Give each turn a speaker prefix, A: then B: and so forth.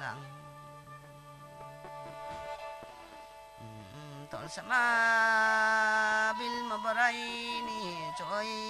A: langตอนสมาบิลมาบรายนี่จอย